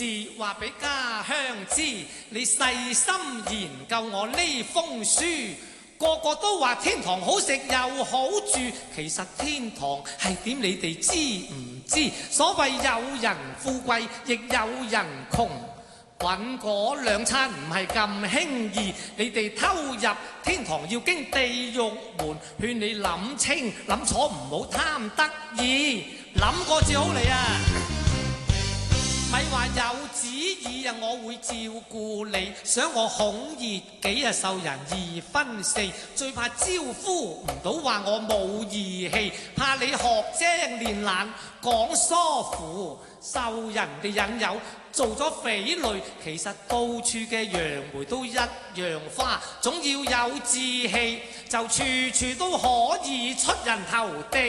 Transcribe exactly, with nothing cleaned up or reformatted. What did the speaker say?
話俾家鄉知，你細心研究我呢封書。個個都話天堂好食又好住，其實天堂係點你哋知唔知？所謂有人富貴，亦有人窮，揾嗰兩餐唔係咁輕易。你哋偷入天堂要經地獄門，勸你諗清諗楚，唔好貪得意，諗過至好嚟啊！咪話有旨意啊，我會照顧你。想我孔乙己啊，受人二分四。最怕招呼唔到，話我冇義氣。怕你學精練懶，講疏乎，受人哋引誘，做咗匪類。其實到處嘅楊梅都一樣花，總要有志氣，就處處都可以出人頭地。